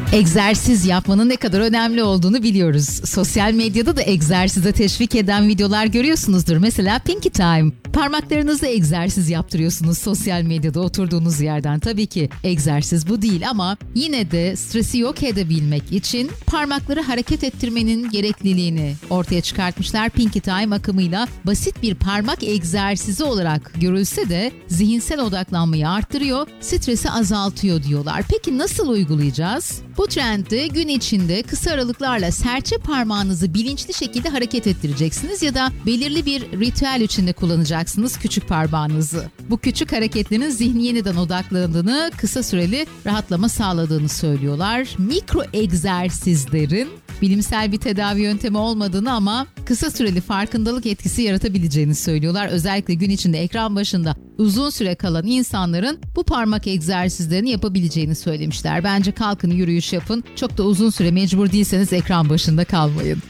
Egzersiz yapmanın ne kadar önemli olduğunu biliyoruz. Sosyal medyada da egzersize teşvik eden videolar görüyorsunuzdur. Mesela Pinky Time. Parmaklarınızla egzersiz yaptırıyorsunuz sosyal medyada oturduğunuz yerden. Tabii ki egzersiz bu değil ama yine de stresi yok edebilmek için parmakları hareket ettirmenin gerekliliğini ortaya çıkartmışlar. Pinky Time akımıyla basit bir parmak egzersizi olarak görülse de zihinsel odaklanmayı arttırıyor, stresi azaltıyor diyorlar. Peki nasıl uygulayacağız? Bu trendde gün içinde kısa aralıklarla serçe parmağınızı bilinçli şekilde hareket ettireceksiniz ya da belirli bir ritüel içinde kullanacaksınız küçük parmağınızı. Bu küçük hareketlerin zihni yeniden odaklandığını, kısa süreli rahatlama sağladığını söylüyorlar. Mikro egzersizlerin bilimsel bir tedavi yöntemi olmadığını ama kısa süreli farkındalık etkisi yaratabileceğini söylüyorlar. Özellikle gün içinde ekran başında uzun süre kalan insanların bu parmak egzersizlerini yapabileceğini söylemişler. Bence kalkın yürüyüş yapın. Çok da uzun süre mecbur değilseniz ekran başında kalmayın.